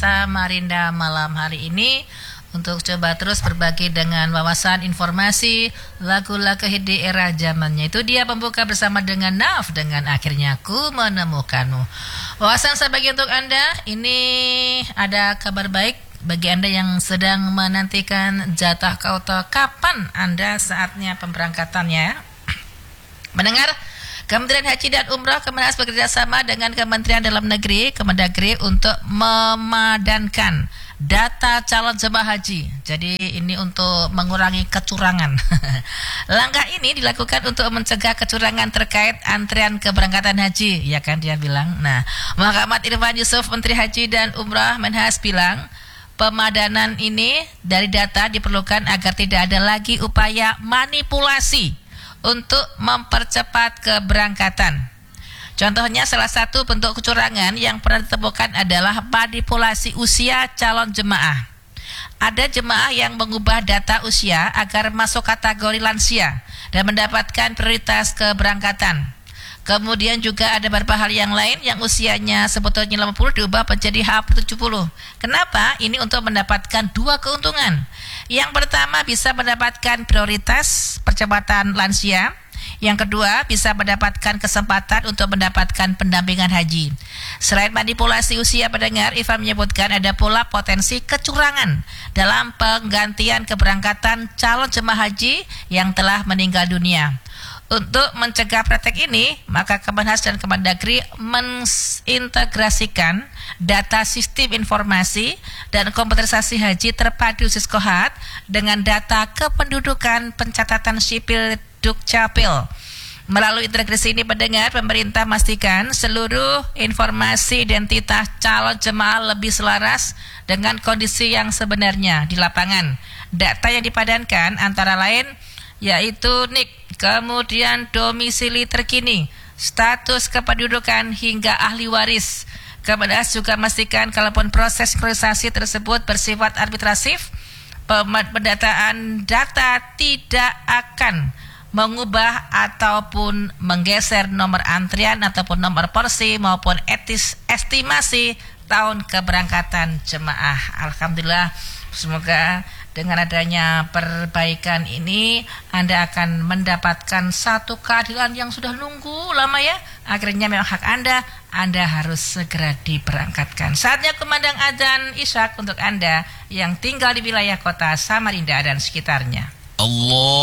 Samarinda malam hari ini untuk coba terus berbagi dengan wawasan informasi lagu-lagu hit di era zamannya. Itu dia pembuka bersama dengan Naf dengan Akhirnya Ku Menemukanmu. Wawasan saya bagi untuk Anda, ini ada kabar baik bagi Anda yang sedang menantikan jatah kuota. Kapan Anda saatnya pemberangkatannya? Mendengar Kementerian Haji dan Umroh Kemenas bekerja sama dengan Kementerian Dalam Negeri Kemendagri untuk memadankan data calon jemaah haji. Jadi ini untuk mengurangi kecurangan. Langkah ini dilakukan untuk mencegah kecurangan terkait antrian keberangkatan haji, ya kan dia bilang. Nah, Muhammad Irfan Yusuf Menteri Haji dan Umrah Menhas bilang, pemadanan ini dari data diperlukan agar tidak ada lagi upaya manipulasi untuk mempercepat keberangkatan. Contohnya salah satu bentuk kecurangan yang pernah ditemukan adalah manipulasi usia calon jemaah. Ada jemaah yang mengubah data usia agar masuk kategori lansia dan mendapatkan prioritas keberangkatan. Kemudian juga ada beberapa hal yang lain yang usianya sebetulnya 50 diubah menjadi H70. Kenapa? Ini untuk mendapatkan dua keuntungan. Yang pertama bisa mendapatkan prioritas percepatan lansia. Yang kedua bisa mendapatkan kesempatan untuk mendapatkan pendampingan haji. Selain manipulasi usia pendengar, Iva menyebutkan ada pula potensi kecurangan dalam penggantian keberangkatan calon jemaah haji yang telah meninggal dunia. Untuk mencegah praktek ini, maka Kemenhas dan Kemendagri mengintegrasikan data sistem informasi dan komputerisasi haji terpadu Siskohat dengan data kependudukan pencatatan sipil Dukcapil. Melalui integrasi ini pendengar, pemerintah memastikan seluruh informasi identitas calon jemaah lebih selaras dengan kondisi yang sebenarnya di lapangan. Data yang dipadankan antara lain yaitu NIK, kemudian domisili terkini, status kependudukan hingga ahli waris. Kemenhas juga memastikan kalaupun proses sinkronisasi tersebut bersifat arbitrasif, pendataan data tidak akan mengubah ataupun menggeser nomor antrian ataupun nomor porsi maupun estimasi tahun keberangkatan jemaah. Alhamdulillah, semoga dengan adanya perbaikan ini Anda akan mendapatkan satu keadilan yang sudah nunggu lama ya. Akhirnya memang hak Anda harus segera diberangkatkan. Saatnya kumandang adzan Isya untuk Anda yang tinggal di wilayah kota Samarinda dan sekitarnya. Allah